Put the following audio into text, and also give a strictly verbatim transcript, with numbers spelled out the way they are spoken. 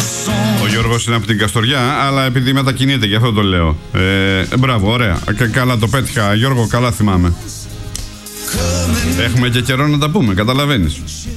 Ο Γιώργος είναι από την Καστοριά, αλλά επειδή μετακινείται, γι' αυτό το λέω. Ε, μπράβο, ωραία. Καλά το πέτυχα, Γιώργο, καλά θυμάμαι. Έχουμε και καιρό να τα πούμε, καταλαβαίνεις.